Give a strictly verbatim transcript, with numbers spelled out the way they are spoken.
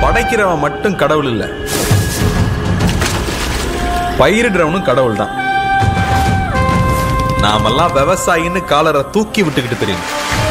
படைக்கிறவன் மட்டும் கடவுள் இல்ல, பயிரிடுறவனும் கடவுள் தான். நாமெல்லாம் விவசாயின்னு காலரை தூக்கி விட்டுக்கிட்டு தெரியும்.